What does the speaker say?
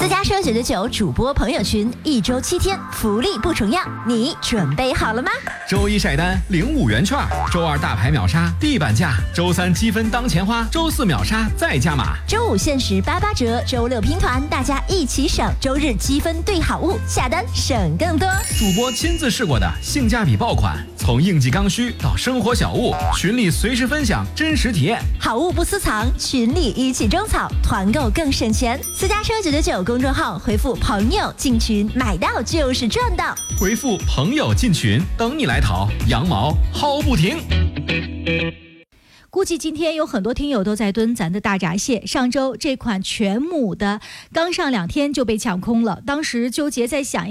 私家车999主播朋友群，1周7天，福利不重样，你准备好了吗？ 周一晒单领5元券，周二大牌秒杀地板价，周三积分当钱花，周四秒杀再加码， 周五限时88折，周六拼团，大家一起省，周日积分兑好物，下单省更多。 主播亲自试过的性价比爆款，从应季刚需到生活小物，群里随时分享真实体验， 好物不私藏，群里一起种草，团购更省钱。私家车999公众号回复朋友进群，买到就是赚到。 回复朋友进群，等你来淘，羊毛薅不停。 估计今天有很多听友都在蹲咱的大闸蟹。上周这款全母的刚上2天就被抢空了，当时纠结在想